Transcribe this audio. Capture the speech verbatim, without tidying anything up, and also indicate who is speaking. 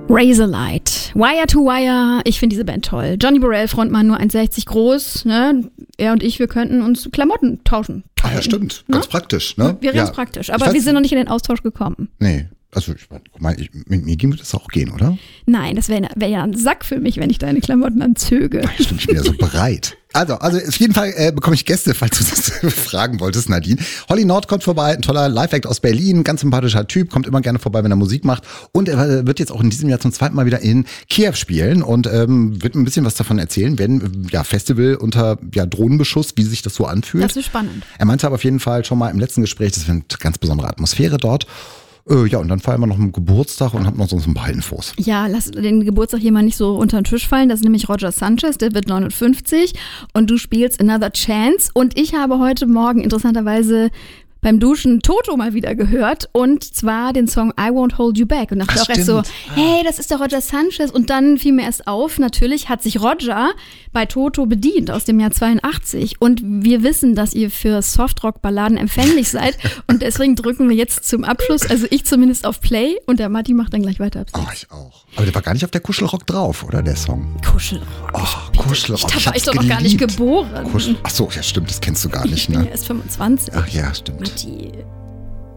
Speaker 1: Razorlight, Wire to Wire, ich finde diese Band toll. Johnny Burrell, Frontmann, nur eins Komma sechzig groß, ne? Er und ich, wir könnten uns Klamotten tauschen.
Speaker 2: Ah ja, stimmt, ganz ne? praktisch, ne?
Speaker 1: Wäre
Speaker 2: ja.
Speaker 1: ganz praktisch, aber wir sind noch nicht in den Austausch gekommen.
Speaker 2: Nee, also ich meine, ich, mit mir würde das auch gehen, oder?
Speaker 1: Nein, das wäre wär ja ein Sack für mich, wenn ich deine Klamotten anzöge.
Speaker 2: Ach, stimmt, ich bin ja so bereit. Also, also auf jeden Fall äh, bekomme ich Gäste, falls du das fragen wolltest, Nadine. Holly Nord kommt vorbei, ein toller Live-Act aus Berlin, ganz sympathischer Typ, kommt immer gerne vorbei, wenn er Musik macht. Und er wird jetzt auch in diesem Jahr zum zweiten Mal wieder in Kiew spielen und ähm, wird ein bisschen was davon erzählen, wenn ja Festival unter ja, Drohnenbeschuss, wie sich das so anfühlt.
Speaker 1: Das ist spannend.
Speaker 2: Er meinte aber auf jeden Fall schon mal im letzten Gespräch, das wäre eine ganz besondere Atmosphäre dort. Äh, ja, und dann feiern wir noch einen Geburtstag und haben noch so ein paar Infos.
Speaker 1: Ja, lass den Geburtstag hier mal nicht so unter den Tisch fallen. Das ist nämlich Roger Sanchez, der wird neunundfünfzig und du spielst Another Chance. Und ich habe heute Morgen interessanterweise beim Duschen Toto mal wieder gehört und zwar den Song I Won't Hold You Back und dachte auch erst so, hey, das ist der Roger Sanchez und dann fiel mir erst auf, natürlich hat sich Roger bei Toto bedient aus dem Jahr zweiundachtzig und wir wissen, dass ihr für Softrock-Balladen empfänglich seid und deswegen drücken wir jetzt zum Abschluss, also ich zumindest auf Play und der Matti macht dann gleich weiter.
Speaker 2: Oh, ich auch. Aber der war gar nicht auf der Kuschelrock drauf, oder der Song?
Speaker 1: Kuschelrock.
Speaker 2: Oh, Kuschelrock.
Speaker 1: Da war ich doch noch gar nicht geboren.
Speaker 2: Kuschel- Ach so, ja stimmt, das kennst du gar nicht,
Speaker 1: Ich bin
Speaker 2: ne?
Speaker 1: ja erst fünfundzwanzig.
Speaker 2: Ach ja, stimmt.
Speaker 1: Matti.